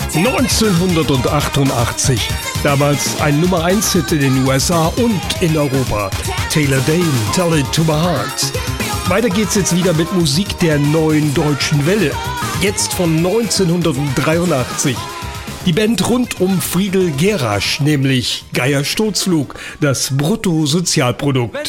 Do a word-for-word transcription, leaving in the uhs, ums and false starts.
neunzehnhundertachtundachtzig, damals ein Nummer eins Hit in den U S A und in Europa. Taylor Dayne, Tell It To My Heart. Weiter geht's jetzt wieder mit Musik der neuen deutschen Welle. Jetzt von neunzehnhundertdreiundachtzig. Die Band rund um Friedel Gerasch, nämlich Geier Sturzflug, das Bruttosozialprodukt.